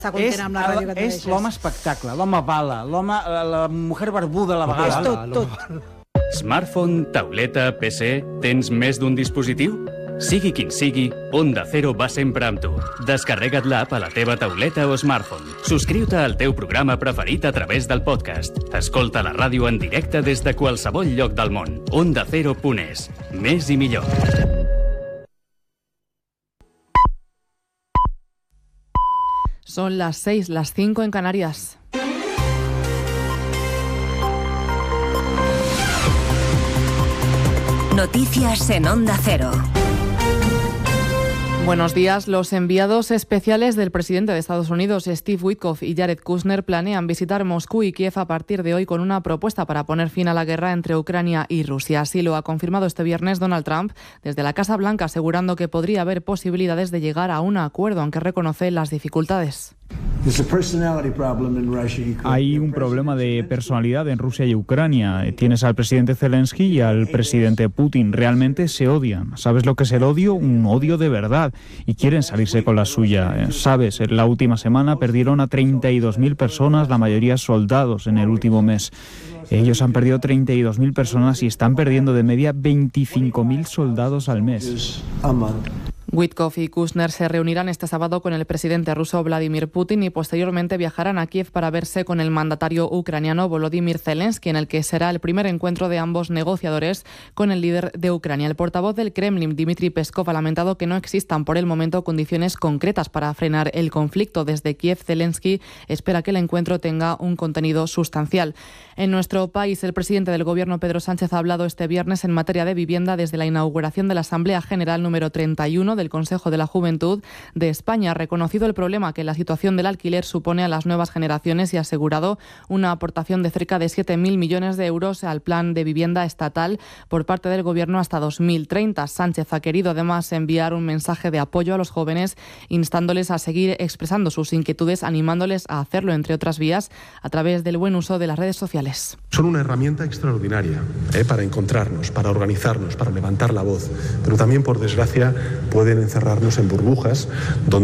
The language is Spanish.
És l'home espectacle, l'home bala, la mujer barbuda a la vegada. És tot. Smartphone, tauleta, PC... Tens més d'un dispositiu? Sigui quin sigui, Onda Cero va sempre amb tu. Descarrega't l'app a la teva tauleta o smartphone. Subscriu-te al teu programa preferit a través del podcast. Escolta la ràdio en directe des de qualsevol lloc del món. OndaCero.es. Més i millor. Son las 6, las 5 en Canarias. Noticias en Onda Cero. Buenos días. Los enviados especiales del presidente de Estados Unidos, Steve Witkoff, y Jared Kushner planean visitar Moscú y Kiev a partir de hoy con una propuesta para poner fin a la guerra entre Ucrania y Rusia. Así lo ha confirmado este viernes Donald Trump desde la Casa Blanca, asegurando que podría haber posibilidades de llegar a un acuerdo, aunque reconoce las dificultades. Hay un problema de personalidad en Rusia y Ucrania. Tienes al presidente Zelensky y al presidente Putin. Realmente se odian. ¿Sabes lo que es el odio? Un odio de verdad. Y quieren salirse con la suya. ¿Sabes? En la última semana perdieron a 32.000 personas, la mayoría soldados, en el último mes. Ellos han perdido 32.000 personas y están perdiendo de media 25.000 soldados al mes. Witkoff y Kushner se reunirán este sábado con el presidente ruso Vladimir Putin y posteriormente viajarán a Kiev para verse con el mandatario ucraniano Volodymyr Zelensky, en el que será el primer encuentro de ambos negociadores con el líder de Ucrania. El portavoz del Kremlin, Dmitry Peskov, ha lamentado que no existan por el momento condiciones concretas para frenar el conflicto. Desde Kiev, Zelensky espera que el encuentro tenga un contenido sustancial. En nuestro país, el presidente del Gobierno, Pedro Sánchez, ha hablado este viernes en materia de vivienda desde la inauguración de la Asamblea General número 31 del Consejo de la Juventud de España. Ha reconocido el problema que la situación del alquiler supone a las nuevas generaciones y ha asegurado una aportación de cerca de 7.000 millones de euros al plan de vivienda estatal por parte del Gobierno hasta 2030. Sánchez ha querido además enviar un mensaje de apoyo a los jóvenes, instándoles a seguir expresando sus inquietudes, animándoles a hacerlo, entre otras vías, a través del buen uso de las redes sociales. Son una herramienta extraordinaria para encontrarnos, para organizarnos, para levantar la voz, pero también, por desgracia, pueden encerrarnos en burbujas donde